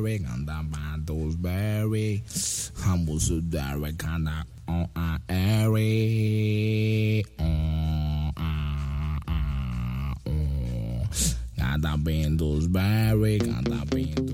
berry, canta bandos berry, Hamus berry, canta on a airy, canta bandos berry, canta bandos.